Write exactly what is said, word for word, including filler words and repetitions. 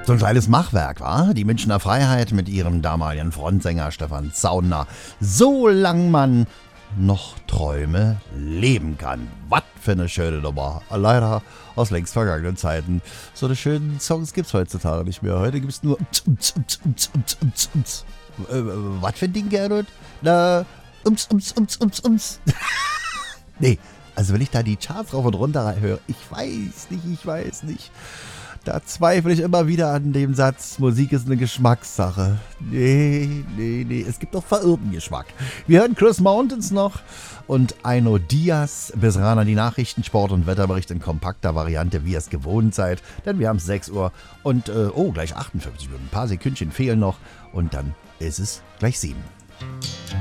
So ein kleines Machwerk, war die Münchner Freiheit mit ihrem damaligen Frontsänger Stefan Zauner. Solang man noch Träume leben kann. Was für eine schöne Nummer. Leider aus längst vergangenen Zeiten. So eine schönen Songs gibt's heutzutage nicht mehr. Heute gibt's nur was für ein Ding, Gerhard? Na, ums, ums, ums, ums, ums. Nee, also wenn ich da die Charts rauf und runter höre, ich weiß nicht, ich weiß nicht. Da zweifle ich immer wieder an dem Satz, Musik ist eine Geschmackssache. Nee, nee, nee, es gibt doch verirrten Geschmack. Wir hören Chris Mountains noch und Aino Diaz. Bis ran die Nachrichten, Sport und Wetterbericht in kompakter Variante, wie ihr es gewohnt seid. Denn wir haben sechs Uhr und, äh, oh, gleich achtundfünfzig Minuten. Ein paar Sekündchen fehlen noch und dann ist es gleich sieben.